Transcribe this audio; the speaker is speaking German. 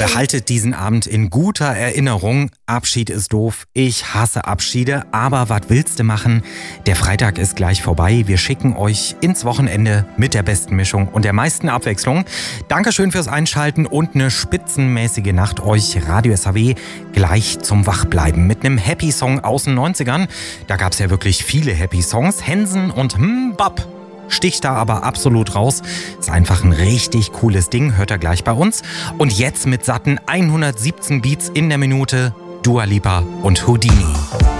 Behaltet diesen Abend in guter Erinnerung. Abschied ist doof. Ich hasse Abschiede. Aber was willst du machen? Der Freitag ist gleich vorbei. Wir schicken euch ins Wochenende mit der besten Mischung und der meisten Abwechslung. Dankeschön fürs Einschalten und eine spitzenmäßige Nacht euch. Radio SAW gleich zum Wachbleiben mit einem Happy-Song aus den 90ern. Da gab es ja wirklich viele Happy-Songs. Hensen und Bap sticht da aber absolut raus. Ist einfach ein richtig cooles Ding, hört er gleich bei uns. Und jetzt mit satten 117 Beats in der Minute, Dua Lipa und Houdini.